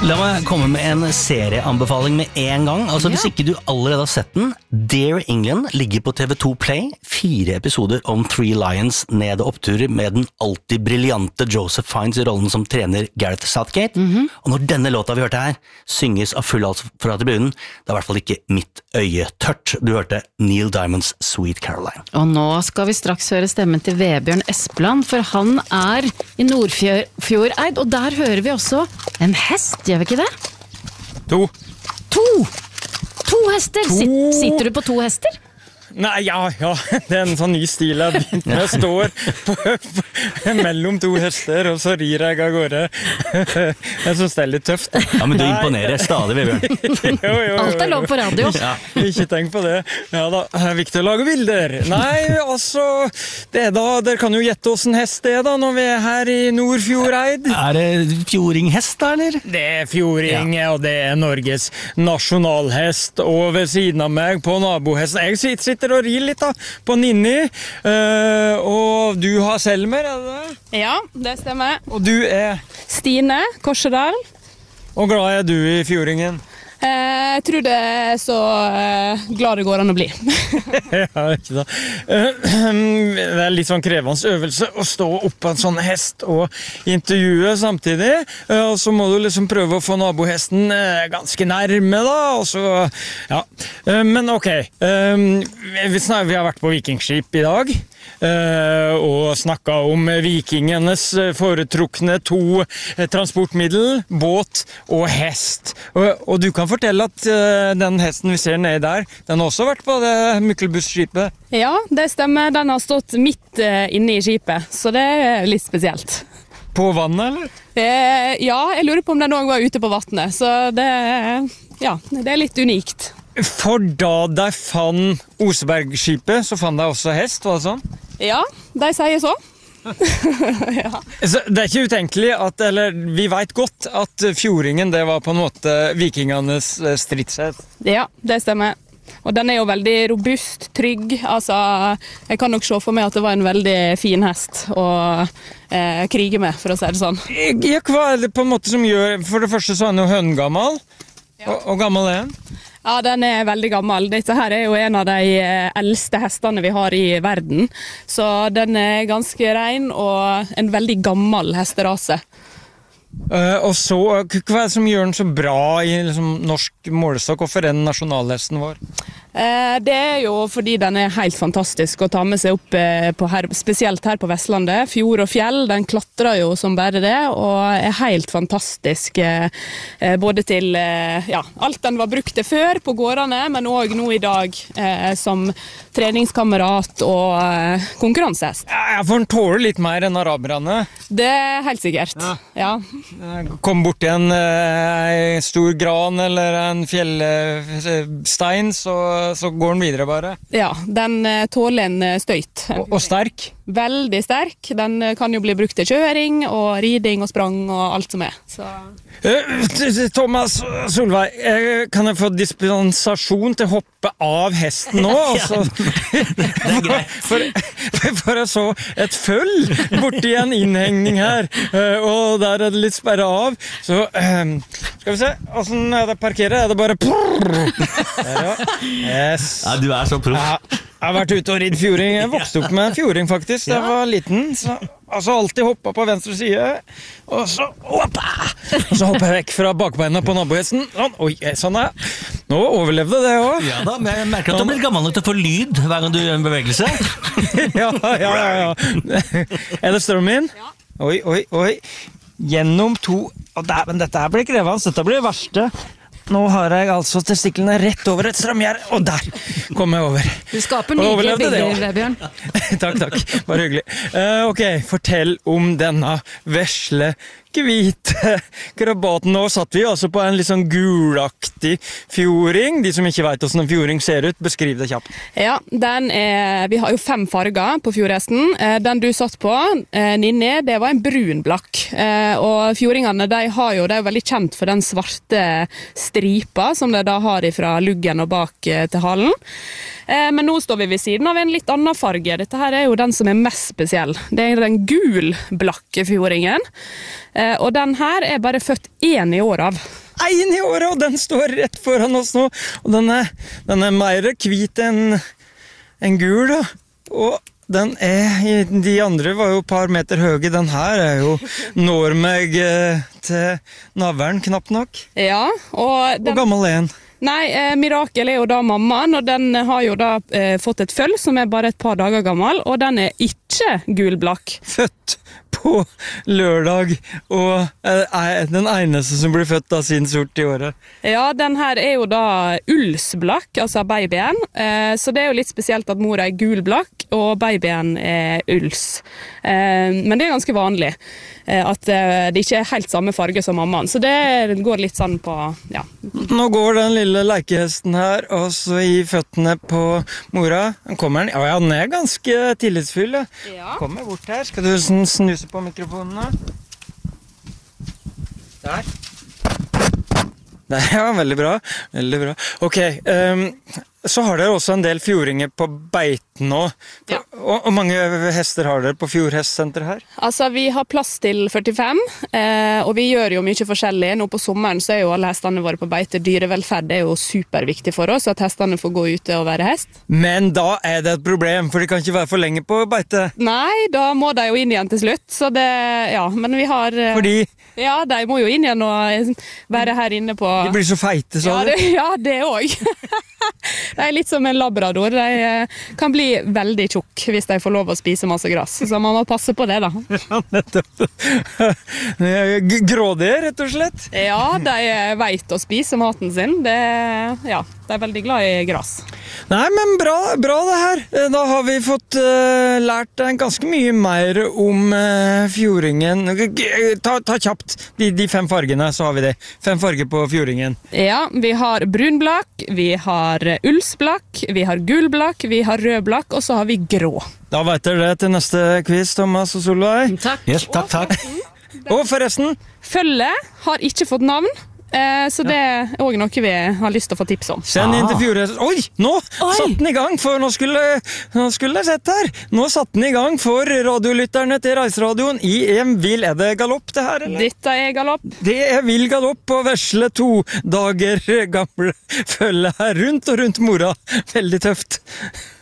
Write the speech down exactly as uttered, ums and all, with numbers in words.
La meg komme med en serieanbefaling med en gang. Altså, hvis ikke du allerede har sett den, Dear England ligger på T V to Play. Fire episoder om Three Lions ned- og oppturer med den alltid briljante Joseph Fiennes i rollen som trener Gareth Southgate. Mm-hmm. Og når denne låta vi hørte her synges av full hals fra tribunen, det er i hvert fall ikke mitt øye tørt. Du hørte Neil Diamonds Sweet Caroline. Og nå skal vi straks høre stemmen til Vebjørn Espeland, for han er i Nordfjordeid, og der hører vi også en hest. Gjør vi ikke det? To. To! To hester! To. Sitter du på to hester? Nei, ja, ja, det er en sånn ny stil jeg har begynt med. Jeg står på, på, mellom to hester, og så rir jeg av gårde. Jeg synes det er litt tøft. Ja, men du imponerer stadig, Vebjørn. Jo, jo, jo. Alt er lov på radio. Ja. Ikke tenk på det. Ja da, det er viktig å lage bilder. Nei, altså, det er da, dere kan jo gjette oss en hest det da, når vi er her i Nordfjordeid. Er det fjordinghest da, eller? Det er fjording, ja. Og det er Norges nasjonalhest, og ved siden av meg på nabohesten. Jeg sitter og rir litt da, på Ninni, uh, og du har Selmer, er det det? Ja, det stemmer. Og du er? Stine Korsedal. Og glad er du i fjordingen? Eh, jeg tror det er så eh, glad det går an å bli. Ja, ikke da. Det er litt sånn krevende øvelse å stå opp på en sånn hest og intervjue samtidig, og så må du liksom prøve å få nabohesten ganske nærme da, og så, ja. Men ok, vi, snak, vi har vært på vikingskip i dag, og snakket om vikingenes foretrukne to transportmiddel, båt og hest. Og, og du kan fortelle at den hesten vi ser nede der, den har også vært på det Myklebustskipet. Ja, det stemmer. Den har stått midt inne i skipet, så det er litt spesielt. På vannet, eller? Eh, ja, jeg lurer på om den også var ute på vattnet, så det, ja, det er litt unikt. For da de fant Osebergskipet, så fant de også hest, var det sånn? Ja, de sier så. Ja. Så det er ikke utenkelig at, eller vi vet godt at fjordingen, det var på en måte vikingenes stridshest. Ja, det stemmer. Og den er jo veldig robust, trygg. Altså, jeg kan nok se for meg at det var en veldig fin hest å eh, krige med, for å si det sånn. Ja, hva er det på en måte som gjør, for det første så er den jo høngammal, ja. og, og gammel er den? Ja, den er veldig gammel. Dette her er jo en av de eldste hestene vi har i verden. Så den er ganske ren og en veldig gammel hesterase. Uh, og så, hva er det som gjør den så bra i liksom, norsk målestokk? Hvorfor er den nasjonalhesten vår? Eh, det er jo fordi den er helt fantastisk å ta med seg opp eh, på her, spesielt her på Vestlandet. Fjord og fjell, den klatrer jo som bare det, og er helt fantastisk eh, både til eh, ja, alt den var brukt til før på gårdene, men også nå i dag eh, som treningskamerat og eh, konkurransehest. Ja, for den tåler litt mer enn araberne. Det er helt sikkert, ja. ja. Kom bort til en eh, stor gran eller en fjellstein, så så går den videre bare. Ja, den tåler en støyt. Og, og sterk? Veldig sterk. Den kan jo bli brukt til kjøring og riding og sprang og alt som er. Så. Thomas Solveig, kan jeg få dispensasjon til å hoppe av hesten nå? Altså, det er greit. For, for, for jeg så et føll borti en innhengning her, og der er det litt sperret av. Så skal vi se, hvordan er det parkeret? Er det bare... Der, ja. Yes. Ja, du er så proff. Ja. Jeg har vært ute og ridd fjording. Jeg vokste opp med en fjording faktisk da jeg var liten. Så, altså alltid hoppet på venstre side, og så, oppa! Og så hoppet jeg vekk fra bakbeina på nabohesten. Sånn, oi, sånn er jeg. Nå overlevde det også. Ja da, men jeg merker at du har blitt gammel nok til å få lyd hver gang du gjør en bevegelse. Ja, ja, ja, ja. Er det strømmen min? Ja. Oi, oi, oi. Gjennom to... Å, der, men dette her blir krevende. Dette blir det verste. Nå har jeg altså testiklene rett over et strømgjerde, og der kom jeg over. Du skaper nydelige bilder, Vebjørn. Takk, takk. Bare hyggelig. Uh, ok, fortell om denne vesle, hvite krabaten. Nå satt vi altså på en litt sånn gulaktig fjording. De som ikke vet hvordan en fjording ser ut, beskriv det kjapt. Ja, den er, vi har jo fem farger på fjordhesten. Den du satt på, Ninni, det var en brun blakk. Og fjordingene, de, har jo, de er jo veldig kjent for den svarte stripa som de da har fra luggen og bak til halen. Eh, men nå står vi ved siden av en litt annen farge. Dette her er jo den som er mest spesiell. Det er den gul-blakke fjordingen. Eh, og den her er bare født én i år av. En i året, og den står rett foran oss nå. Og den er, den er mer hvit enn en gul, da. Og den er, de andre var jo et par meter høye. Den her er jo, når meg eh, til navlen knapt nok. Ja, og den... Hvor gammel er den? Nei, eh, Mirakel er jo da mammaen, og den har jo da eh, fått et føll som er bare et par dager gammel, og den er ikke gulblakk. Født på lørdag, og er den eneste som blir født av sin sort i året. Ja, den her er jo da ulsblakk, altså babyen, eh, så det er jo litt spesielt at mor er gulblakk, og babyen er uls. Eh, men det er ganske vanlig eh, at eh, det ikke er helt samme farge som mammaen, så det går litt sånn på, ja. Nå går den lille leikehesten her, og så i føttene på mora. Kommer den? Ja, den er ganske tillitsfull. Ja. Kommer bort her. Skal du snuse på mikrofonene? Der. Der, ja, veldig bra. Veldig bra. Ok, um, så har dere også en del fjordinger på beiten nå. Ja. Og, og mange hester har dere på fjordhestsenteret her? Altså, vi har plass til førtifem, eh, og vi gjør jo mye forskjellig. Nå på sommeren så er jo alle hestene våre på beite. Dyrevelferd er jo superviktig for oss, at hestene får gå ute og være hest. Men da er det et problem, for de kan ikke være for lenge på beite. Nei, da må de jo inn igjen til slutt, så det, ja, men vi har... Eh, Fordi ja, de må jo inn igjen og være her inne på... de blir så feite, sa ja, du? det, ja, det også. De er litt som en labrador. De eh, kan bli veldig tjukk hvis de får lov å spise masse gras. Så man må passe på det, da. Ja, nettopp. G- Grådige, rett og slett. Ja, de vet å spise maten sin. Det, ja, de er veldig glad i gras. Nei, men bra, bra det her. Da har vi fått uh, lært deg ganske mye mer om uh, fjordingen. Ta, ta kjapt de, de fem fargene, så har vi det. Fem farger på fjordingen. Ja, vi har brunblakk, vi har ulsblakk, vi har gulblakk, vi har rødblakk, og så har vi grå. Da vet dere det til neste quiz, Thomas og Solveig. Takk. Yes, takk, takk. Og forresten, Følget har ikke fått navn, eh, så det er også noe vi har lyst til å få tips om. send inn til Ah. fjordhest... Oi, nå satt den i gang, for nå skulle, nå skulle jeg sett her. Nå satt den i gang for radiolytterne til Reiseradioen i en vill. Er det galopp det her, eller? Dette er galopp. Det er vill galopp på vesle to dager gamle følge her rundt og rundt mora. Veldig tøft.